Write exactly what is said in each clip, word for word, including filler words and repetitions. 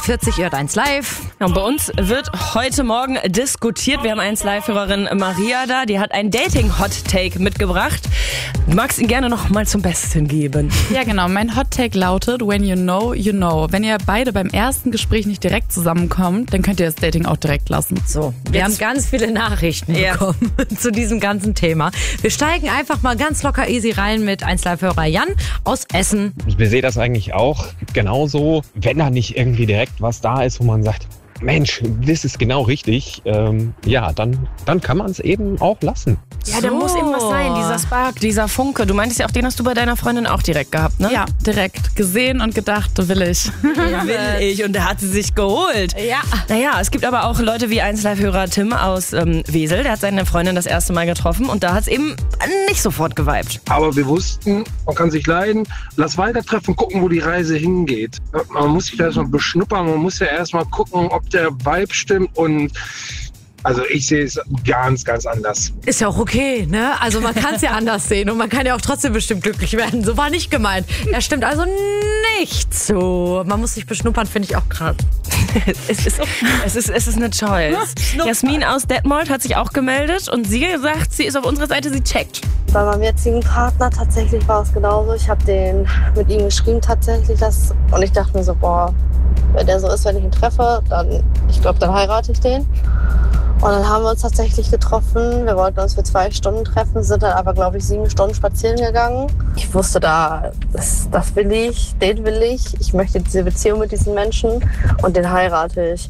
vierzig, ihr hört eins live. Ja, und bei uns wird heute Morgen diskutiert. Wir haben eins Live-Hörerin Maria da, die hat einen Dating-Hot-Take mitgebracht. Du magst ihn gerne noch mal zum Besten geben. Ja, genau. Mein Hot-Take lautet, when you know, you know. Wenn ihr beide beim ersten Gespräch nicht direkt zusammenkommt, dann könnt ihr das Dating auch direkt lassen. So, wir Jetzt. haben ganz viele Nachrichten ja. bekommen zu diesem ganzen Thema. Wir steigen einfach mal ganz locker easy rein mit eins Live-Hörer Jan aus Essen. Ich sehe das eigentlich auch genauso, wenn da nicht irgendwie direkt was da ist, wo man sagt, Mensch, das ist genau richtig, ähm, ja, dann, dann kann man es eben auch lassen. Ja, da so. muss eben was sein, dieser Spark, dieser Funke. Du meintest ja auch, den hast du bei deiner Freundin auch direkt gehabt, ne? Ja, direkt gesehen und gedacht, will ich. Ja, will ich. Und der hat sie sich geholt. Ja. Naja, es gibt aber auch Leute wie eins Live-Hörer Tim aus ähm, Wesel. Der hat seine Freundin das erste Mal getroffen und da hat es eben nicht sofort geweibt. Aber wir wussten, man kann sich leiden, lass weiter treffen, gucken, wo die Reise hingeht. Man muss sich da erstmal beschnuppern, man muss ja erstmal gucken, ob der Vibe stimmt und also ich sehe es ganz, ganz anders. Ist ja auch okay, ne? Also man kann es ja anders sehen und man kann ja auch trotzdem bestimmt glücklich werden. So war nicht gemeint. Er stimmt also nicht so. Man muss sich beschnuppern, finde ich auch krass. es, ist, es, ist, es ist eine Choice. Jasmin aus Detmold hat sich auch gemeldet und sie sagt, sie ist auf unserer Seite, sie checkt. Bei meinem jetzigen Partner tatsächlich war es genauso. Ich habe den mit ihm geschrieben tatsächlich das und ich dachte mir so, boah, wenn der so ist, wenn ich ihn treffe, dann, ich glaube, dann heirate ich den. Und dann haben wir uns tatsächlich getroffen. Wir wollten uns für zwei Stunden treffen, sind dann aber, glaube ich, sieben Stunden spazieren gegangen. Ich wusste da, das, das will ich, den will ich. Ich möchte diese Beziehung mit diesen Menschen und den heirate ich.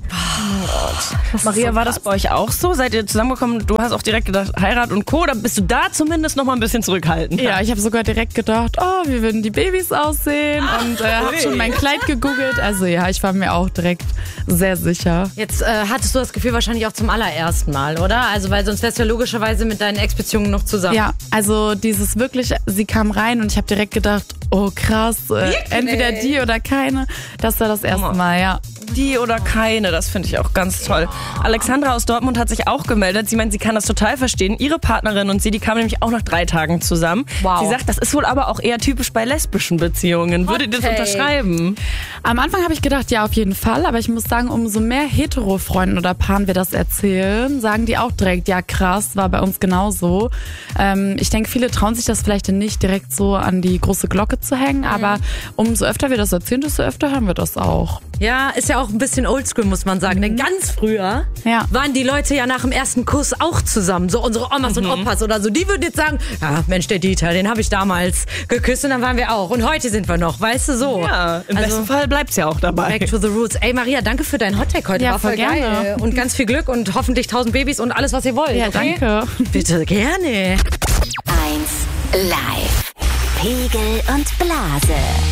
Oh, Maria, so war das bei euch auch so? Seid ihr zusammengekommen? Du hast auch direkt gedacht, Heirat und Co. Oder bist du da zumindest noch mal ein bisschen zurückhaltend? Ja, ich habe sogar direkt gedacht, oh, wie würden die Babys aussehen? Und äh, habe schon mein Kleid gegoogelt. Also ja, ich war mir auch direkt sehr sicher. Jetzt äh, hattest du das Gefühl wahrscheinlich auch zum allerersten Mal, oder? Also weil sonst wärst du ja logischerweise mit deinen Ex-Beziehungen noch zusammen. Ja, also dieses wirklich, sie kam rein und ich habe direkt gedacht, oh krass, äh, entweder die oder keine. Das war das erste Mal, ja. Die oder keine, das finde ich auch ganz toll. Alexandra aus Dortmund hat sich auch gemeldet. Sie meint, sie kann das total verstehen. Ihre Partnerin und sie, die kamen nämlich auch nach drei Tagen zusammen. Wow. Sie sagt, das ist wohl aber auch eher typisch bei lesbischen Beziehungen. Würdet ihr das unterschreiben? Am Anfang habe ich gedacht, ja, auf jeden Fall. Aber ich muss sagen, umso mehr Hetero-Freunden oder Paaren wir das erzählen, sagen die auch direkt, ja krass, war bei uns genauso. Ähm, ich denke, viele trauen sich das vielleicht nicht direkt so an die große Glocke zu hängen. Mhm. Aber umso öfter wir das erzählen, desto öfter hören wir das auch. Ja, ist ja auch ein bisschen oldschool, muss man sagen. Mhm. Denn ganz früher ja. waren die Leute ja nach dem ersten Kuss auch zusammen. So unsere Omas mhm. und Opas oder so. Die würden jetzt sagen, ja, Mensch, der Dieter, den habe ich damals geküsst und dann waren wir auch. Und heute sind wir noch, weißt du, so. Ja, im also, besten Fall bleibt's ja auch dabei. Back to the roots. Ey, Maria, danke für deinen Hottag heute. Ja, war voll gerne. geil. Und ganz viel Glück und hoffentlich tausend Babys und alles, was ihr wollt. Ja, okay? danke. Bitte, gerne. eins Live. Pegel und Blase.